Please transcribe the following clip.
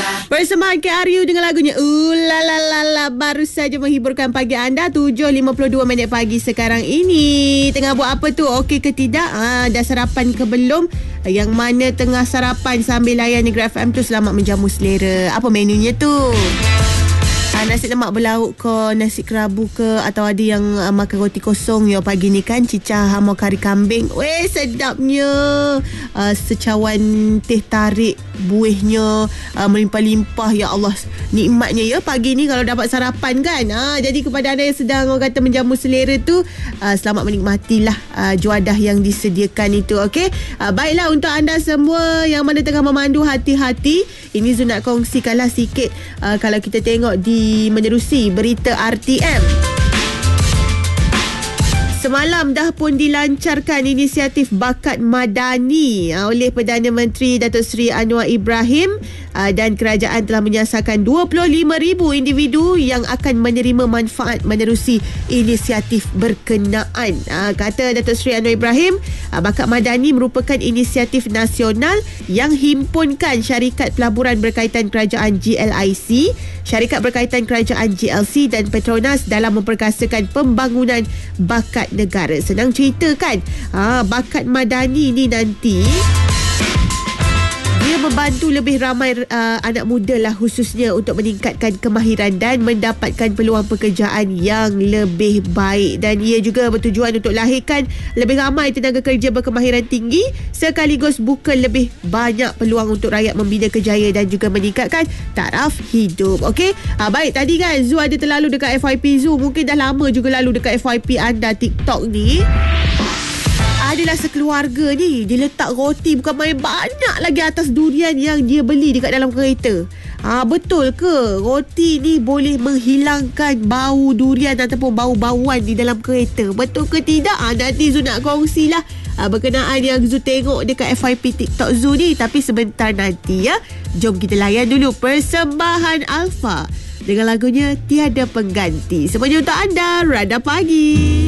Persembahan KRU dengan lagunya Ulalalala baru saja menghiburkan pagi anda 7.52 minit pagi sekarang ini. Tengah buat apa tu? Okey ke tidak? Dah sarapan ke belum? Yang mana tengah sarapan sambil layan Grab FM tu, selamat menjamu selera. Apa menunya tu? Nasi lemak berlauk ke, nasi kerabu ke, atau ada yang makan roti kosong ya pagi ni kan, cicah hamu kari kambing. Weh, sedapnya. Secawan teh tarik buihnya melimpah-limpah. Ya Allah, nikmatnya ya pagi ni kalau dapat sarapan kan. Jadi kepada anda yang sedang orang kata menjamu selera tu, selamat menikmatilah juadah yang disediakan itu. Okey, baiklah untuk anda semua yang mana tengah memandu, hati-hati. Ini Zul nak kongsikanlah sikit kalau kita tengok di menerusi berita RTM. Semalam dah pun dilancarkan inisiatif Bakat Madani oleh Perdana Menteri Datuk Seri Anwar Ibrahim, dan kerajaan telah menyasarkan 25,000 individu yang akan menerima manfaat menerusi inisiatif berkenaan. Kata Datuk Seri Anwar Ibrahim, Bakat Madani merupakan inisiatif nasional yang himpunkan syarikat pelaburan berkaitan kerajaan GLIC, syarikat berkaitan kerajaan GLC dan Petronas dalam memperkasakan pembangunan bakat negara. Senang cerita kan? Bakat Madani ni nanti dia membantu lebih ramai anak muda lah, khususnya untuk meningkatkan kemahiran dan mendapatkan peluang pekerjaan yang lebih baik. Dan ia juga bertujuan untuk lahirkan lebih ramai tenaga kerja berkemahiran tinggi sekaligus buka lebih banyak peluang untuk rakyat membina kerjaya dan juga meningkatkan taraf hidup. Okey, baik, tadi kan Zu ada terlalu dekat FYP Zu. Mungkin dah lama juga lalu dekat FYP anda TikTok ni. Adalah sekeluarga ni, dia letak roti bukan main banyak lagi atas durian yang dia beli dekat dalam kereta. Betul ke roti ni boleh menghilangkan bau durian ataupun bau-bauan di dalam kereta? Betul ke tidak? Nanti Zu nak kongsilah berkenaan yang Zu tengok dekat FYP TikTok Zu ni. Tapi sebentar nanti ya, jom kita layan dulu persembahan Alfa dengan lagunya Tiada Pengganti. Semuanya untuk anda, Radar Pagi.